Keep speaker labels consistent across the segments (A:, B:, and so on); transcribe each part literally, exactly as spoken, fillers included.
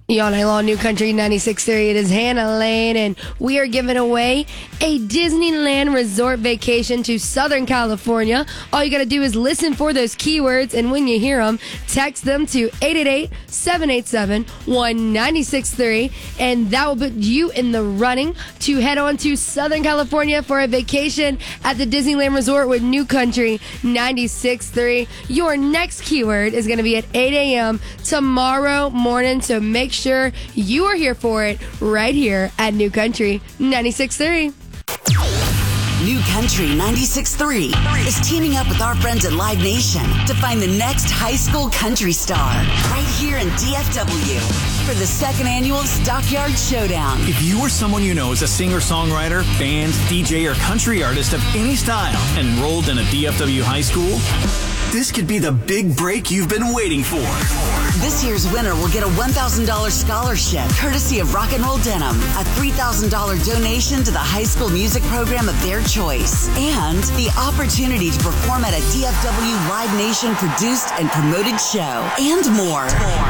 A: Y'all night long, New Country ninety-six point three. It is Hannah Lane, and we are giving away a Disneyland resort vacation to Southern California. All you got to do is listen for those keywords, and when you hear them, text them to eight eight eight, seven eight seven, one nine six three, and that will put you in the running to head on to Southern California for a vacation at the Disneyland Resort with New Country ninety-six point three. Your next keyword is going to be at eight a.m. tomorrow morning, so make sure sure you are here for it right here at New Country ninety-six point three.
B: New Country ninety-six point three is teaming up with our friends at Live Nation to find the next high school country star right here in D F W for the second annual Stockyard Showdown.
C: If you or someone you know is a singer-songwriter, band, D J, or country artist of any style and enrolled in a D F W high school, this could be the big break you've been waiting for.
B: This year's winner will get a one thousand dollars scholarship courtesy of Rock and Roll Denim, a three thousand dollars donation to the high school music program of their choice, and the opportunity to perform at a D F W Live Nation produced and promoted show, and more.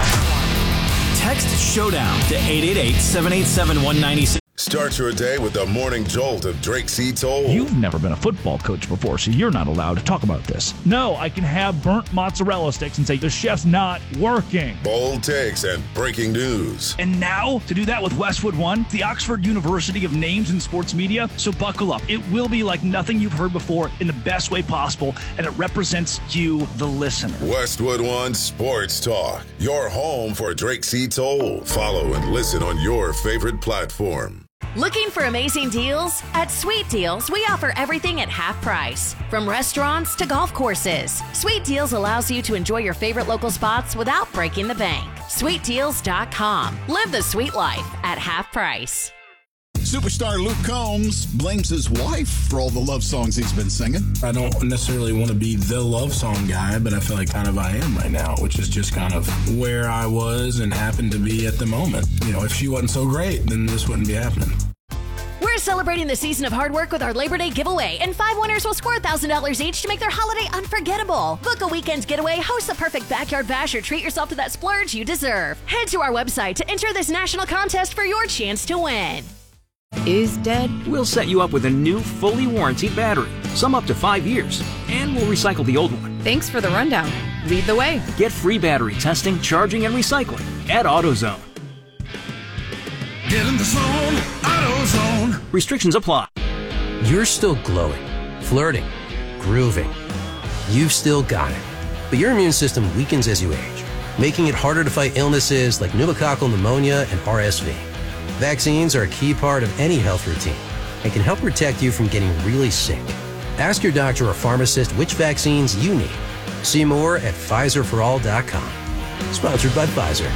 C: Text Showdown to eight eight eight, seven eight seven, one nine six.
D: Start your day with the morning jolt of Drake C. Toll.
E: You've never been a football coach before, so you're not allowed to talk about this. No, I can have burnt mozzarella sticks and say the chef's not working.
D: Bold takes and breaking news.
E: And now, to do that with Westwood One, the Oxford University of Names in Sports Media. So buckle up. It will be like nothing you've heard before in the best way possible, and it represents you, the listener.
D: Westwood One Sports Talk, your home for Drake C. Toll. Follow and listen on your favorite platform.
F: Looking for amazing deals? At Sweet Deals, we offer everything at half price. From restaurants to golf courses, Sweet Deals allows you to enjoy your favorite local spots without breaking the bank. sweet deals dot com. Live the sweet life at half price.
G: Superstar Luke Combs blames his wife for all the love songs he's been singing.
H: I don't necessarily want to be the love song guy, but I feel like kind of I am right now, which is just kind of where I was and happened to be at the moment. You know, if she wasn't so great, then this wouldn't be happening.
F: We're celebrating the season of hard work with our Labor Day giveaway, and five winners will score one thousand dollars each to make their holiday unforgettable. Book a weekend getaway, host the perfect backyard bash, or treat yourself to that splurge you deserve. Head to our website to enter this national contest for your chance to win.
I: Is dead?
J: We'll set you up with a new, fully warranted battery, some up to five years, and we'll recycle the old one.
I: Thanks for the rundown. Lead the way.
J: Get free battery testing, charging, and recycling at AutoZone.
K: Get in the zone, AutoZone.
J: Restrictions apply.
L: You're still glowing, flirting, grooving. You've still got it. But your immune system weakens as you age, making it harder to fight illnesses like pneumococcal pneumonia and R S V. Vaccines are a key part of any health routine and can help protect you from getting really sick. Ask your doctor or pharmacist which vaccines you need. See more at Pfizer for all dot com. Sponsored by Pfizer.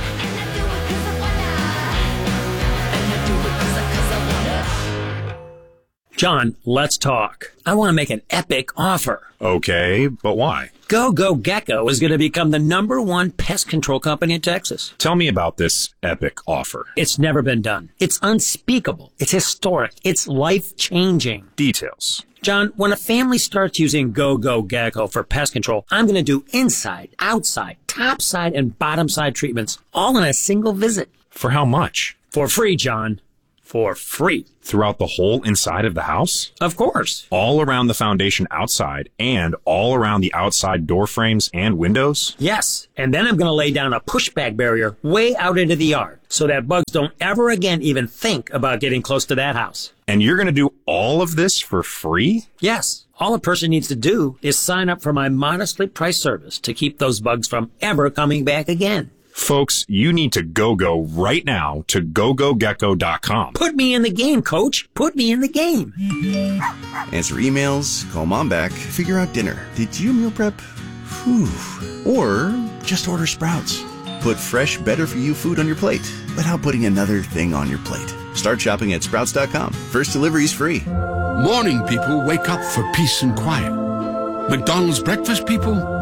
M: John, let's talk. I want to make an epic offer.
N: Okay, but why?
M: Go Go Gecko is going to become the number one pest control company in Texas.
N: Tell me about this epic offer.
M: It's never been done. It's unspeakable. It's historic. It's life-changing.
N: Details.
M: John, when a family starts using Go Go Gecko for pest control, I'm going to do inside, outside, top side, and bottom side treatments all in a single visit.
N: For how much?
M: For free, John. For free.
N: Throughout the whole inside of the house?
M: Of course.
N: All around the foundation outside and all around the outside door frames and windows?
M: Yes. And then I'm going to lay down a pushback barrier way out into the yard so that bugs don't ever again even think about getting close to that house.
N: And you're going to do all of this for free?
M: Yes. All a person needs to do is sign up for my modestly priced service to keep those bugs from ever coming back again.
N: Folks, you need to go-go right now to go go gecko dot com.
M: Put me in the game, coach. Put me in the game.
O: Answer emails, call mom back, figure out dinner. Did you meal prep? Whew. Or just order Sprouts. Put fresh, better-for-you food on your plate without putting another thing on your plate. Start shopping at sprouts dot com. First delivery's free.
K: Morning people wake up for peace and quiet. McDonald's breakfast people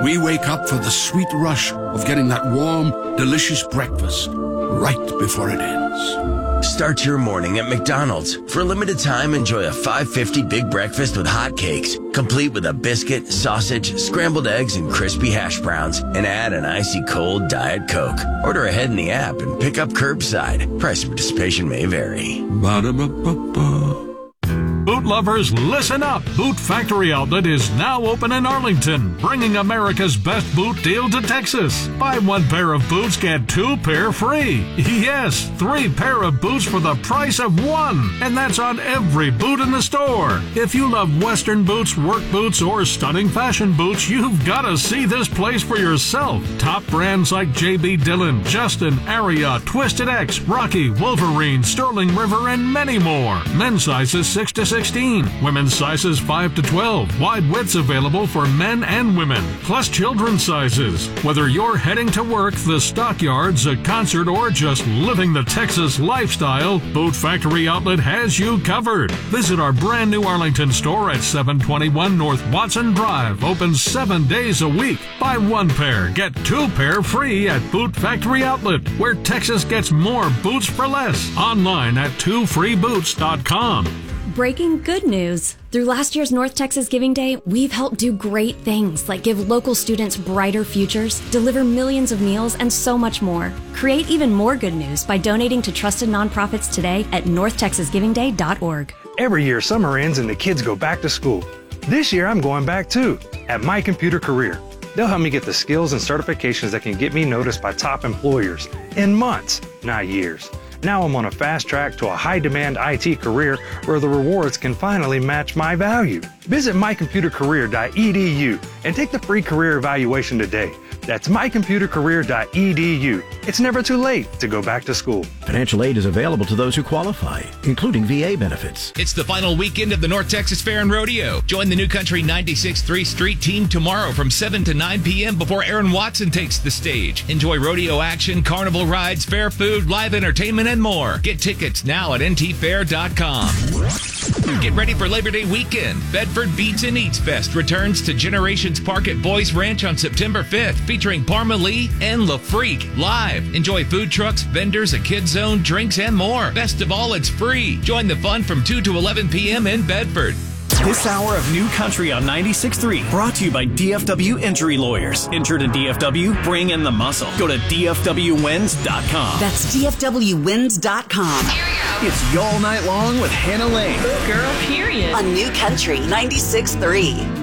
K: We wake up for the sweet rush of getting that warm, delicious breakfast right before it ends.
P: Start your morning at McDonald's. For a limited time, enjoy a five fifty big breakfast with hotcakes, complete with a biscuit, sausage, scrambled eggs, and crispy hash browns, and add an icy cold Diet Coke. Order ahead in the app and pick up curbside. Price and participation may vary.
K: Ba-da-ba-ba-ba.
Q: Boot lovers, listen up. Boot Factory Outlet is now open in Arlington, bringing America's best boot deal to Texas. Buy one pair of boots, get two pair free. Yes, three pair of boots for the price of one. And that's on every boot in the store. If you love Western boots, work boots, or stunning fashion boots, you've got to see this place for yourself. Top brands like J B. Dillon, Justin, Aria, Twisted X, Rocky, Wolverine, Sterling River, and many more. Men's sizes six to sixteen, women's sizes five to twelve, wide widths available for men and women, plus children's sizes. Whether you're heading to work, the stockyards, a concert, or just living the Texas lifestyle, Boot Factory Outlet has you covered. Visit our brand new Arlington store at seven twenty-one North Watson Drive, open seven days a week. Buy one pair, get two pair free at Boot Factory Outlet, where Texas gets more boots for less. Online at two free boots dot com.
R: Breaking good news. Through last year's North Texas Giving Day, we've helped do great things like give local students brighter futures, deliver millions of meals, and so much more. Create even more good news by donating to trusted nonprofits today at north texas giving day dot org.
S: Every year, summer ends and the kids go back to school. This year, I'm going back too, at My Computer Career. They'll help me get the skills and certifications that can get me noticed by top employers in months, not years. Now I'm on a fast track to a high-demand I T career where the rewards can finally match my value. Visit my computer career dot e d u and take the free career evaluation today. That's my computer career dot e d u. It's never too late to go back to school.
T: Financial aid is available to those who qualify, including V A benefits.
U: It's the final weekend of the North Texas Fair and Rodeo. Join the New Country ninety-six point three Street team tomorrow from seven to nine p.m. before Aaron Watson takes the stage. Enjoy rodeo action, carnival rides, fair food, live entertainment, and more. Get tickets now at n t fair dot com. Get ready for Labor Day weekend. Bedford Beats and Eats Fest returns to Generations Park at Boys Ranch on September fifth, featuring Parma Lee and La Freak live. Enjoy food trucks, vendors, a kids zone, drinks, and more. Best of all, it's free. Join the fun from two to eleven p.m. in Bedford.
C: This hour of New Country on ninety-six point three brought to you by D F W Injury Lawyers. Injured in D F W? Bring in the muscle. Go to d f w wins dot com.
B: That's d f w wins dot com.
C: It's Y'all Night Long with Hannah Lane.
B: Girl, period. On New Country ninety-six point three.